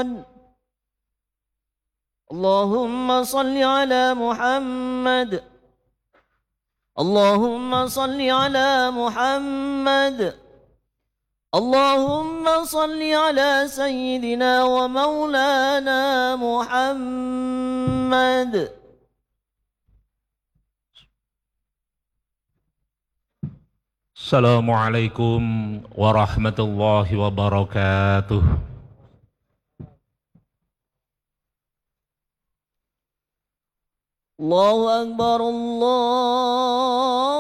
محمد. اللهم صل على محمد. اللهم صل على محمد. اللهم صل على سيدنا ومولانا محمد. Assalamualaikum warahmatullahi wabarakatuh. الله أكبر الله